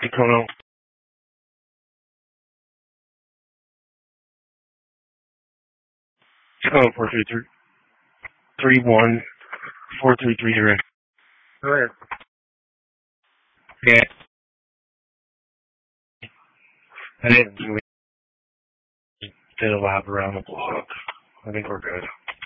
Tacoma. 433-31-4330. Alright. Yeah. I didn't do it. Did a lap around the block. I think we're good.